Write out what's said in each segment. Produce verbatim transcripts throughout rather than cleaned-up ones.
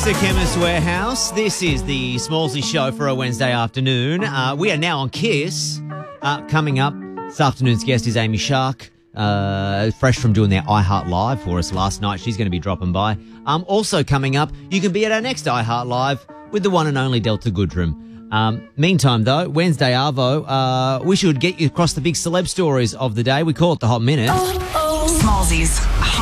It's the Chemist Warehouse. This is the Smallsy Show for a Wednesday afternoon. Uh, we are now on Kiss. Uh, coming up, this afternoon's guest is Amy Shark, uh, fresh from doing their iHeart Live for us last night. She's going to be dropping by. Um, also coming up, you can be at our next iHeart Live with the one and only Delta Goodrum. Um, meantime, though, Wednesday Arvo, uh, we should get you across the big celeb stories of the day. We call it the Hot Minute. Oh, oh. Smallsy's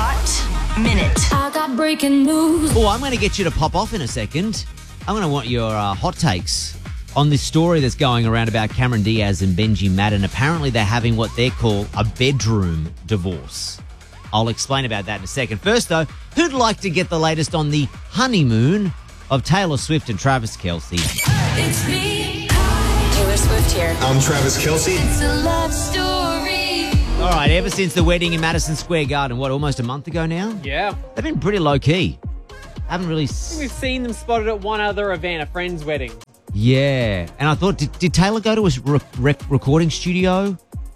Hot Minute. I got breaking news. Oh, I'm going to get you to pop off in a second. I'm going to want your uh, hot takes on this story that's going around about Cameron Diaz and Benji Madden. Apparently, they're having what they call a bedroom divorce. I'll explain about that in a second. First, though, who'd like to get the latest on the honeymoon of Taylor Swift and Travis Kelce? It's me. Taylor Swift here. I'm Travis Kelce. It's a love story. All right, ever since the wedding in Madison Square Garden, what, almost a month ago now? Yeah. They've been pretty low-key. Haven't really... S- We've seen them spotted at one other event, a friend's wedding. Yeah. And I thought, did, did Taylor go to a rec- rec- recording studio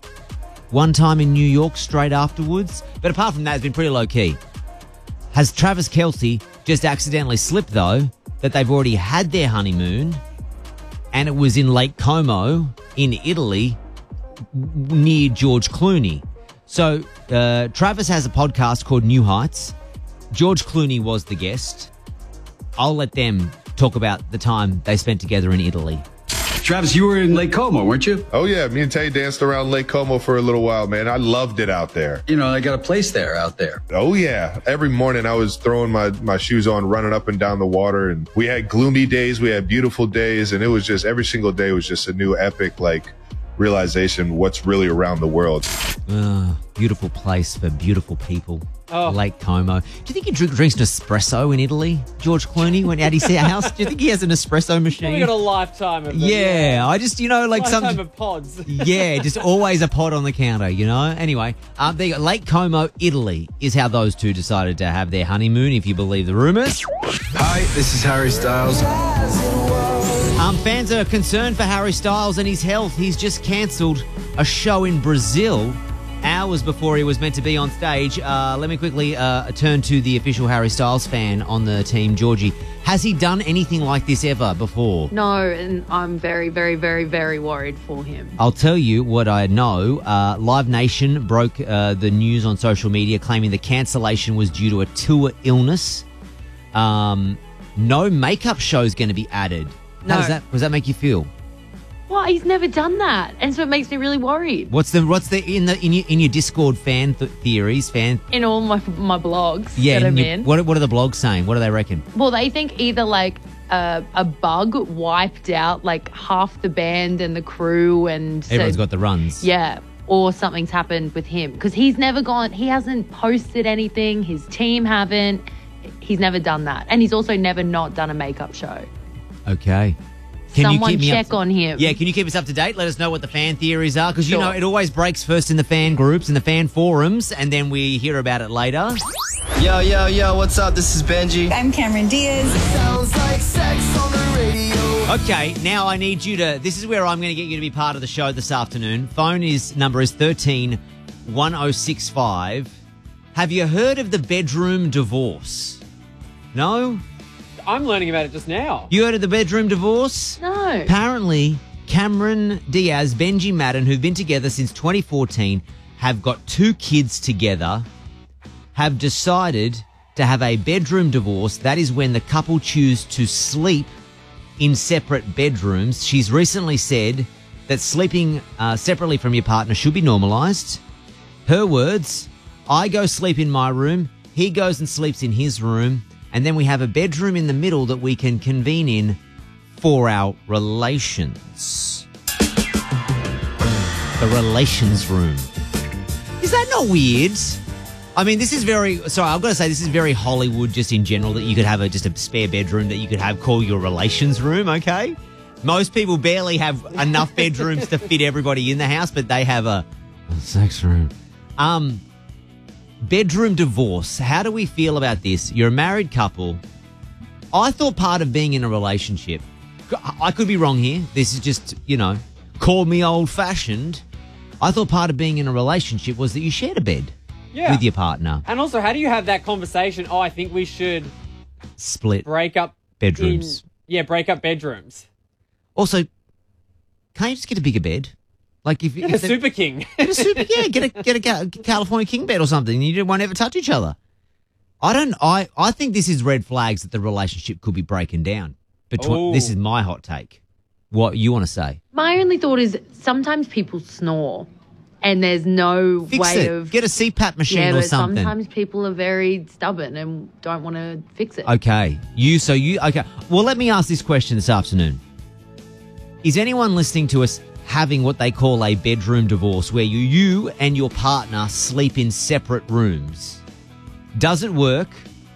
one time in New York straight afterwards? But apart from that, it's been pretty low-key. Has Travis Kelce just accidentally slipped, though, that they've already had their honeymoon and it was in Lake Como in Italy near George Clooney. So uh, Travis has a podcast called New Heights. George Clooney was the guest. I'll let them talk about the time they spent together in Italy. Travis, you were in Lake Como, weren't you? Oh, yeah. Me and Tay danced around Lake Como for a little while, man. I loved it out there. You know, I got a place there out there. Oh, yeah. Every morning I was throwing my, my shoes on, running up and down the water. And we had gloomy days. We had beautiful days. And it was just every single day was just a new epic, like, realization what's really around the world. Uh, beautiful place for beautiful people. Oh. Lake Como. Do you think he drink, drinks an espresso in Italy, George Clooney, when out his house? Do you think he has an espresso machine? We got a lifetime of them. Yeah, I just, you know, like Lifetime some... of pods. Yeah, just always a pot on the counter, you know? Anyway, um, they got Lake Como, Italy is how those two decided to have their honeymoon, if you believe the rumours. Hi, this is Harry Styles. Um, fans are concerned for Harry Styles and his health. He's just cancelled a show in Brazil hours before he was meant to be on stage. Uh, let me quickly uh, turn to the official Harry Styles fan on the team, Georgie. Has he done anything like this ever before? No, and I'm very, very, very, very worried for him. I'll tell you what I know. Uh, Live Nation broke uh, the news on social media claiming the cancellation was due to a tour illness. Um, no makeup show is going to be added. How No. does that, does that make you feel? Well, he's never done that, and so it makes me really worried. What's the what's the in the in your, in your Discord fan th- theories fan? In all my my blogs Yeah, that I'm and you- in. what what are the blogs saying? What do they reckon? Well, they think either like a, a bug wiped out like half the band and the crew, and so, Everyone's got the runs. yeah, or something's happened with him because he's never gone. He hasn't posted anything. His team haven't. He's never done that, and he's also never not done a makeup show. Okay. Can Someone you keep me check up, on him. Yeah, can you keep us up to date? Let us know what the fan theories are, because you Sure. know it always breaks first in the fan groups and the fan forums, and then we hear about it later. Yo, yo, yo, what's up? This is Benji. I'm Cameron Diaz. Sounds like sex on the radio. Okay, now I need you to. This is where I'm going to get you to be part of the show this afternoon. Phone is number is thirteen one oh six five. Have you heard of the bedroom divorce? No? I'm learning about it just now. You heard of the bedroom divorce? No. Apparently, Cameron Diaz, Benji Madden, who've been together since twenty fourteen, have got two kids together, have decided to have a bedroom divorce. That is when the couple choose to sleep in separate bedrooms. She's recently said that sleeping uh, separately from your partner should be normalised. Her words, I go sleep in my room, he goes and sleeps in his room, and then we have a bedroom in the middle that we can convene in for our relations. The relations room. Is that not weird? I mean, this is very, sorry, I've got to say, this is very Hollywood just in general, that you could have a just a spare bedroom that you could have call your relations room, okay? Most people barely have enough bedrooms to fit everybody in the house, but they have a, a sex room. Um... Bedroom divorce. How do we feel about this? You're a married couple. I thought part of being in a relationship, I could be wrong here. This is just, you know, call me old-fashioned. I thought part of being in a relationship was that you shared a bed Yeah. with your partner. And also, how do you have that conversation? Oh, I think we should split Break up bedrooms. in- yeah, break up bedrooms. Also, can't you just get a bigger bed? Like if, Get if a the- Super King. Get a super, yeah, get a get a Ca- California king bed or something. You won't ever touch each other. I don't. I I think this is red flags that the relationship could be breaking down. Between Ooh. this is my hot take. What you want to say? My only thought is sometimes people snore and there's no Fix way it. of. Get a C PAP machine yeah, or but something. sometimes people are very stubborn and don't want to fix it. Okay, you. So you. Okay. Well, let me ask this question this afternoon. Is anyone listening to us having what they call a bedroom divorce, where you you and your partner sleep in separate rooms? Does it work?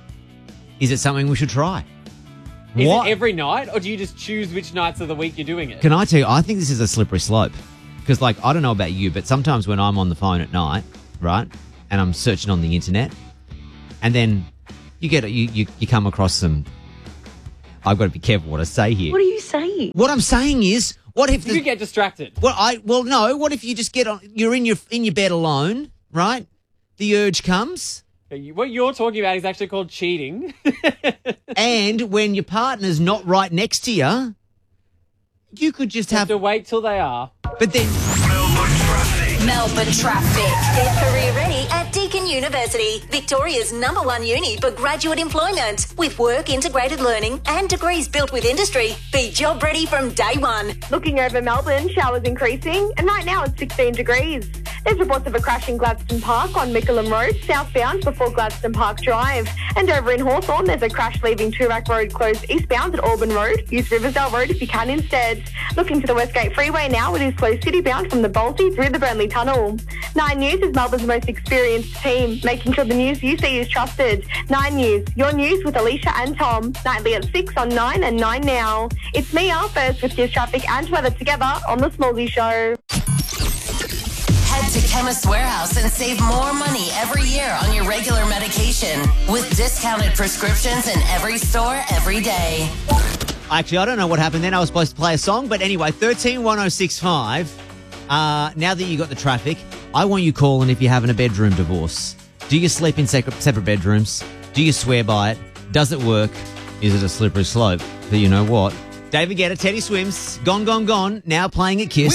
Is it something we should try? Is What- it every night, or do you just choose which nights of the week you're doing it? Can I tell you, I think this is a slippery slope. Because, like, I don't know about you, but sometimes when I'm on the phone at night, right, and I'm searching on the internet, and then you get you you, you come across some. I've got to be careful what I say here. What are you saying? What I'm saying is, what if You the, could get distracted. well, I well no, what if you just get on? You're in your in your bed alone, right? The urge comes, You- What you're talking about is actually called cheating. and when your partner's not right next to you, you could just Have have. to wait till they are. But then. Melbourne traffic. Get career ready at Deakin University, Victoria's number one uni for graduate employment. With work integrated learning and degrees built with industry, be job ready from day one. Looking over Melbourne, showers increasing, and right now it's sixteen degrees. There's reports of a crash in Gladstone Park on Mickleham Road, southbound before Gladstone Park Drive. And over in Hawthorn, there's a crash leaving Toorak Road closed eastbound at Auburn Road. Use Riversdale Road if you can instead. Looking to the Westgate Freeway now, it is closed citybound from the Balti through the Burnley Tunnel. Nine News is Melbourne's most experienced team, making sure the news you see is trusted. Nine News, your news with Alicia and Tom, nightly at six on nine and nine now. It's Mia first with news, traffic and weather together on The Smallsy Show. Head to Chemist Warehouse and save more money every year on your regular medication with discounted prescriptions in every store every day. Actually, I don't know what happened then. I was supposed to play a song. But anyway, thirteen one oh six five. Uh, now that you got the traffic, I want you calling if you're having a bedroom divorce. Do you sleep in separate, separate bedrooms? Do you swear by it? Does it work? Is it a slippery slope? But you know what? David Guetta, Teddy Swims, Gone, Gone, Gone, now playing at Kiss.